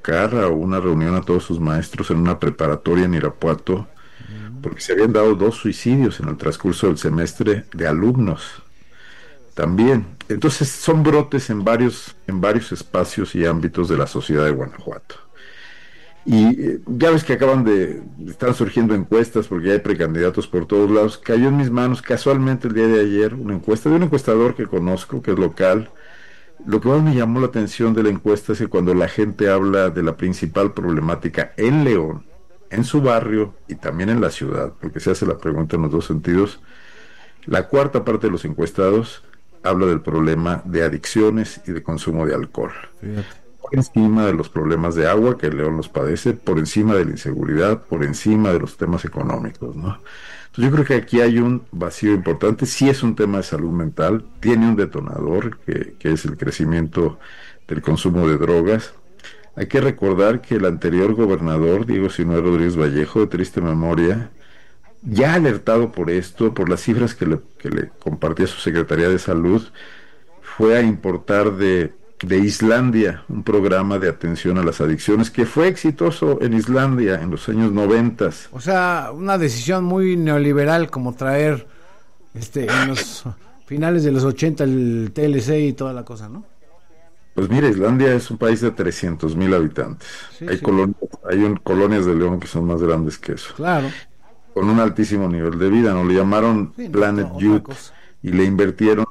convocar a una reunión a todos sus maestros en una preparatoria en Irapuato, porque se habían dado 2 suicidios en el transcurso del semestre de alumnos también. Entonces son brotes en varios espacios y ámbitos de la sociedad de Guanajuato. Y ya ves que están surgiendo encuestas porque ya hay precandidatos por todos lados. Cayó en mis manos casualmente el día de ayer una encuesta de un encuestador que conozco, que es local. Lo que más me llamó la atención de la encuesta es que cuando la gente habla de la principal problemática en León, en su barrio y también en la ciudad, porque se hace la pregunta en los dos sentidos, la cuarta parte de los encuestados habla del problema de adicciones y de consumo de alcohol. Fíjate. Por encima de los problemas de agua que León los padece, por encima de la inseguridad, por encima de los temas económicos, ¿no? Entonces yo creo que aquí hay un vacío importante. Sí es un tema de salud mental, tiene un detonador que es el crecimiento del consumo de drogas. Hay que recordar que el anterior gobernador, Diego Sinue Rodríguez Vallejo, de triste memoria, ya alertado por esto, por las cifras que le compartía su Secretaría de Salud, fue a importar de Islandia un programa de atención a las adicciones que fue exitoso en Islandia en los años 90. O sea, una decisión muy neoliberal, como traer en los finales de los 80 el TLC y toda la cosa, ¿no? Pues mira, Islandia es un país de 300,000 habitantes. Sí, hay colonias de León que son más grandes que eso. Claro. Con un altísimo nivel de vida, ¿no? Le llamaron Planet Youth y le invirtieron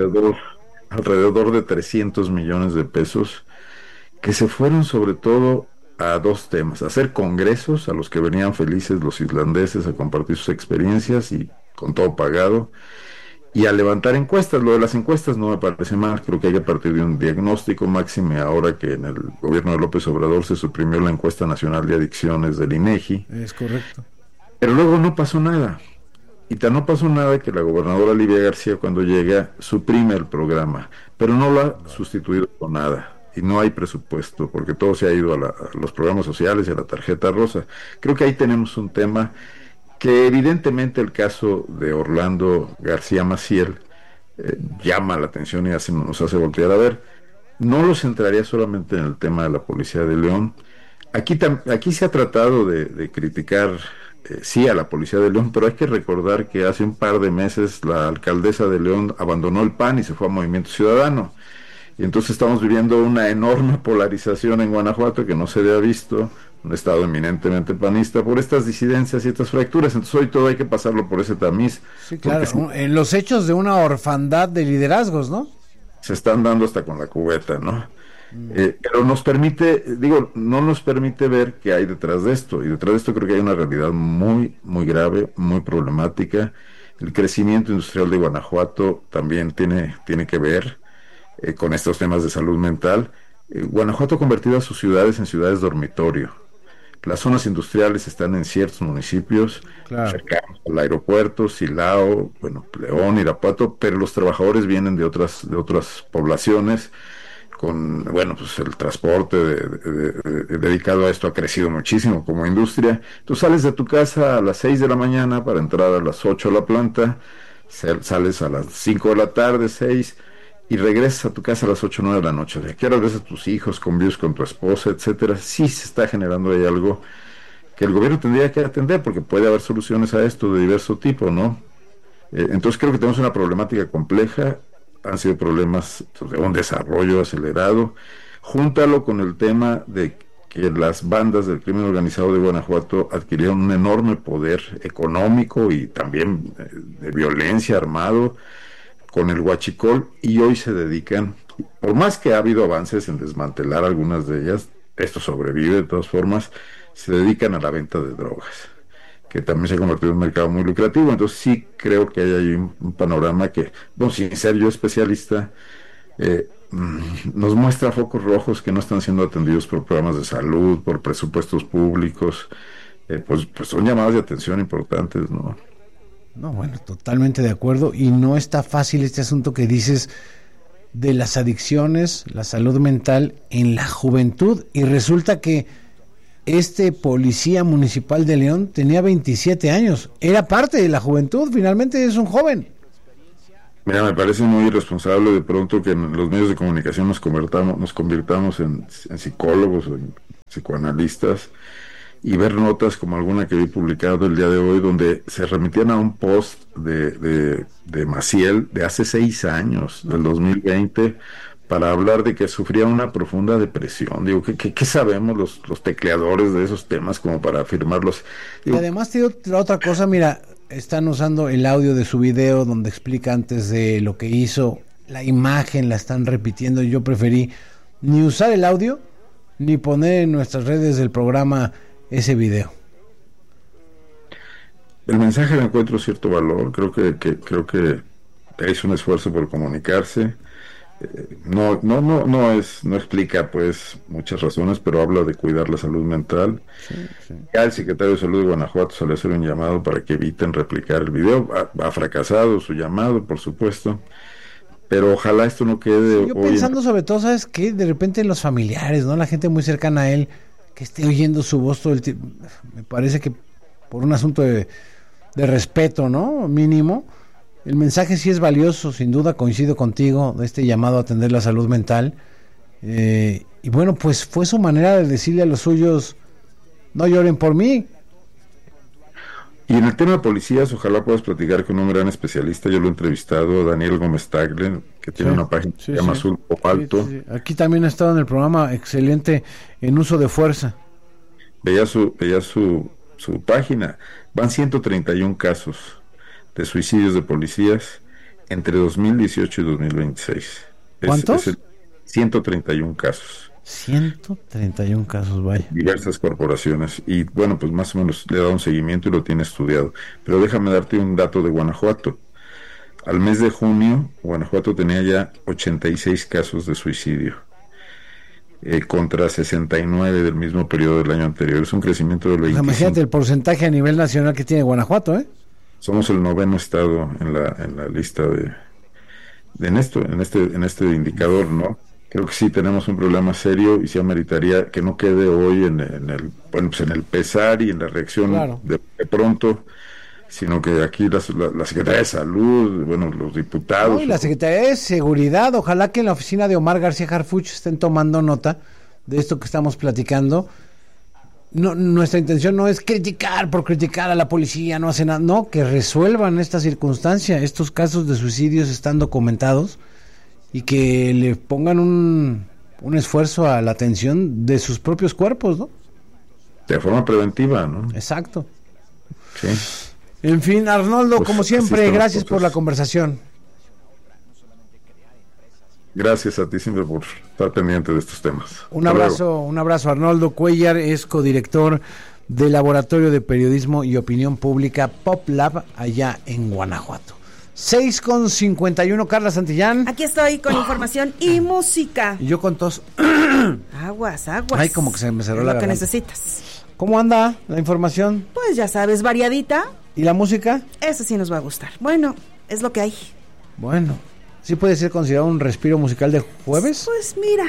alrededor de 300 millones de pesos, que se fueron sobre todo a 2 temas: a hacer congresos a los que venían felices los islandeses a compartir sus experiencias y con todo pagado, y a levantar encuestas. Lo de las encuestas no me parece mal, creo que hay que partir de un diagnóstico, máxime ahora que en el gobierno de López Obrador se suprimió la encuesta nacional de adicciones del INEGI. Es correcto. Pero luego no pasó nada. Y tan no pasó nada que la gobernadora Livia García, cuando llega, suprime el programa, pero no lo ha sustituido con nada. Y no hay presupuesto, porque todo se ha ido a los programas sociales y a la tarjeta rosa. Creo que ahí tenemos un tema que evidentemente el caso de Orlando García Maciel llama la atención y nos hace voltear a ver. No lo centraría solamente en el tema de la policía de León. Aquí se ha tratado de criticar sí a la policía de León, pero hay que recordar que hace un par de meses la alcaldesa de León abandonó el PAN y se fue a Movimiento Ciudadano, y entonces estamos viviendo una enorme polarización en Guanajuato que no se había visto, un estado eminentemente panista, por estas disidencias y estas fracturas. Entonces hoy todo hay que pasarlo por ese tamiz. Sí, claro, en los hechos de una orfandad de liderazgos, ¿no? Se están dando hasta con la cubeta, ¿no? Pero no nos permite ver qué hay detrás de esto, y detrás de esto creo que hay una realidad muy, muy grave, muy problemática. El crecimiento industrial de Guanajuato también tiene que ver con estos temas de salud mental. Guanajuato ha convertido a sus ciudades en ciudades dormitorio. Las zonas industriales están en ciertos municipios, claro, cercanos al aeropuerto, Silao, León, Irapuato, pero los trabajadores vienen de otras poblaciones. Pues el transporte dedicado a esto ha crecido muchísimo como industria. Tú sales de tu casa a las 6 de la mañana para entrar a las 8 a la planta, sales a las 5 de la tarde, 6, y regresas a tu casa a las 8 o 9 de la noche. ¿De qué hora ves a tus hijos, convives con tu esposa, etcétera? Sí se está generando ahí algo que el gobierno tendría que atender, porque puede haber soluciones a esto de diverso tipo, ¿no? Entonces creo que tenemos una problemática compleja. Han sido problemas de un desarrollo acelerado. Júntalo con el tema de que las bandas del crimen organizado de Guanajuato adquirieron un enorme poder económico y también de violencia armado con el huachicol, y hoy se dedican, por más que ha habido avances en desmantelar algunas de ellas, esto sobrevive de todas formas, se dedican a la venta de drogas, que también se ha convertido en un mercado muy lucrativo. Entonces sí creo que hay ahí un panorama que, sin ser yo especialista, nos muestra focos rojos que no están siendo atendidos por programas de salud, por presupuestos públicos. Pues son llamadas de atención importantes, ¿no? No, bueno, totalmente de acuerdo, y no está fácil este asunto que dices de las adicciones, la salud mental en la juventud, y resulta que este policía municipal de León tenía 27 años, era parte de la juventud, finalmente es un joven. Mira, me parece muy irresponsable de pronto que en los medios de comunicación nos convirtamos en psicólogos o en psicoanalistas, y ver notas como alguna que vi publicado el día de hoy, donde se remitían a un post de Maciel de hace 6 años, del 2020, para hablar de que sufría una profunda depresión. Digo, ¿qué sabemos los tecleadores de esos temas como para afirmarlos? Digo, y además te digo otra cosa, mira, están usando el audio de su video donde explica antes de lo que hizo, la imagen la están repitiendo. Yo preferí ni usar el audio ni poner en nuestras redes del programa ese video. El mensaje le encuentro cierto valor. Creo que es un esfuerzo por comunicarse. No explica pues muchas razones, pero habla de cuidar la salud mental. Sí. Ya el secretario de Salud de Guanajuato salió a hacer un llamado para que eviten replicar el video. Ha fracasado su llamado, por supuesto, pero ojalá esto no quede. Sí, yo pensando sobre todo, ¿sabes qué? De repente en los familiares, ¿no? La gente muy cercana a él, que esté oyendo su voz todo el tiempo, me parece que por un asunto de respeto, ¿no? Mínimo, el mensaje sí es valioso, sin duda coincido contigo, de este llamado a atender la salud mental, y bueno, pues fue su manera de decirle a los suyos, no lloren por mí. Y en el tema de policías, ojalá puedas platicar con un gran especialista. Yo lo he entrevistado, Daniel Gómez Tagle, que tiene una página que se llama Azul Cobalto. Sí. Aquí también ha estado en el programa, excelente en uso de fuerza. Veía su página. Van 131 casos de suicidios de policías entre 2018 y 2026. ¿Cuántos? 131 casos. 131 casos, vaya. Diversas corporaciones. Y bueno, pues más o menos le da un seguimiento y lo tiene estudiado. Pero déjame darte un dato de Guanajuato. Al mes de junio, Guanajuato tenía ya 86 casos de suicidio, contra 69 del mismo periodo del año anterior. Es un crecimiento del 25%. Imagínate el porcentaje a nivel nacional que tiene Guanajuato, ¿eh? Somos el 9º estado en la lista en este indicador, ¿no? Creo que sí tenemos un problema serio y sí ameritaría que no quede hoy en el pesar y en la reacción, claro, de pronto, sino que aquí la Secretaría de Salud, bueno, los diputados... y la Secretaría de Seguridad, ojalá que en la oficina de Omar García Harfuch estén tomando nota de esto que estamos platicando. No, nuestra intención no es criticar por criticar a la policía, no hace nada, no, que resuelvan esta circunstancia. Estos casos de suicidios están documentados y que le pongan un esfuerzo a la atención de sus propios cuerpos, ¿no? De forma preventiva, ¿no? Exacto. Sí. En fin, Arnoldo, pues, como siempre, gracias por la conversación. Gracias a ti siempre por estar pendiente de estos temas. Un abrazo, Arnoldo Cuellar, es codirector del Laboratorio de Periodismo y Opinión Pública PopLab allá en Guanajuato. 6:51, Carla Santillán. Aquí estoy con información y música. Y yo con tos. Aguas. Ay, como que se me cerró es la lo que garganta. necesitas. ¿Cómo anda la información? Pues ya sabes, variadita. ¿Y la música? Eso sí nos va a gustar. Bueno, es lo que hay. Bueno, ¿sí puede ser considerado un respiro musical de jueves? Pues mira.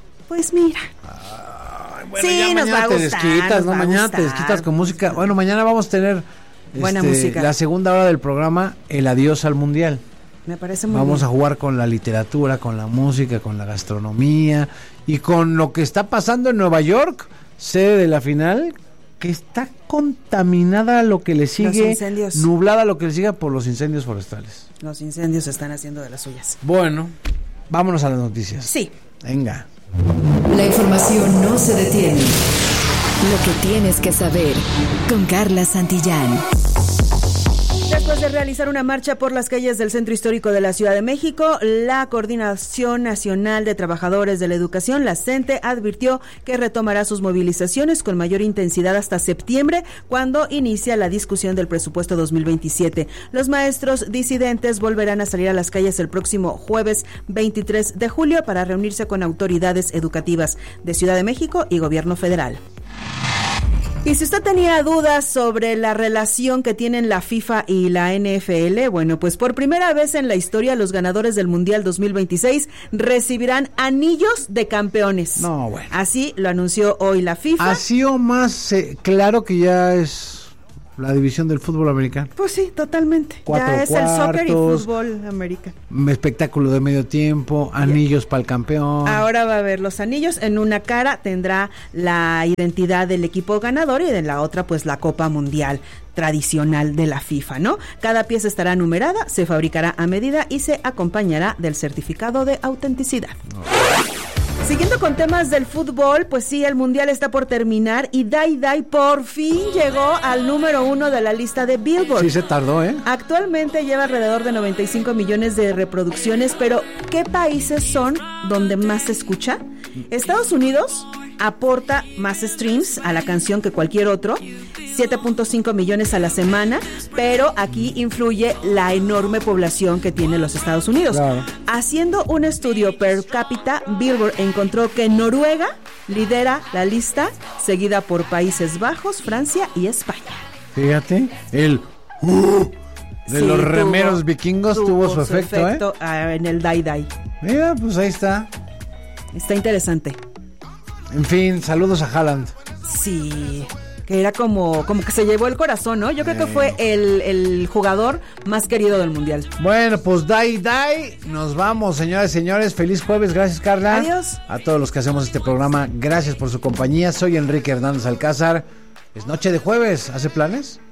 Ay, bueno, sí, ya nos va a te gustar, desquitas, ¿no? Mañana te desquitas con música. Bueno, mañana vamos a tener buena música. La segunda hora del programa, el adiós al mundial. Me parece muy Vamos bien. a jugar con la literatura, con la música, con la gastronomía y con lo que está pasando en Nueva York, sede de la final, que está contaminada lo que le sigue, nublada lo que le sigue por los incendios forestales. Los incendios están haciendo de las suyas. Bueno, vámonos a las noticias. Sí. Venga. La información no se detiene. Lo que tienes que saber con Carla Santillán. Después de realizar una marcha por las calles del Centro Histórico de la Ciudad de México, la Coordinación Nacional de Trabajadores de la Educación, la CENTE, advirtió que retomará sus movilizaciones con mayor intensidad hasta septiembre, cuando inicia la discusión del presupuesto 2027. Los maestros disidentes volverán a salir a las calles el próximo jueves 23 de julio para reunirse con autoridades educativas de Ciudad de México y Gobierno Federal. Y si usted tenía dudas sobre la relación que tienen la FIFA y la NFL, bueno, pues por primera vez en la historia los ganadores del Mundial 2026 recibirán anillos de campeones. No, bueno. Así lo anunció hoy la FIFA. Así o más claro que ya es la división del fútbol americano. Pues sí, totalmente. 4 ya es cuartos, el soccer y fútbol americano. Espectáculo de medio tiempo, anillos para el campeón. Ahora va a haber los anillos. En una cara tendrá la identidad del equipo ganador y en la otra pues la Copa Mundial tradicional de la FIFA, ¿no? Cada pieza estará numerada, se fabricará a medida y se acompañará del certificado de autenticidad. Siguiendo con temas del fútbol, pues sí, el Mundial está por terminar y Dai Dai por fin llegó al número 1 de la lista de Billboard. Sí se tardó, ¿eh? Actualmente lleva alrededor de 95 millones de reproducciones, pero ¿qué países son donde más se escucha? Estados Unidos aporta más streams a la canción que cualquier otro, 7.5 millones a la semana, pero aquí influye la enorme población que tiene los Estados Unidos. Claro. Haciendo un estudio per cápita, Billboard encontró que Noruega lidera la lista, seguida por Países Bajos, Francia y España. Fíjate, el de Sí, los remeros vikingos tuvo su efecto, en el Dai Dai. Mira, pues ahí está. Está interesante. En fin, saludos a Haaland. Sí, que era como que se llevó el corazón, ¿no? Yo creo que fue el jugador más querido del Mundial. Bueno, pues Dai Dai, nos vamos, señoras y señores. Feliz jueves, gracias Carla. Adiós. A todos los que hacemos este programa, gracias por su compañía. Soy Enrique Hernández Alcázar. Es noche de jueves, ¿hace planes?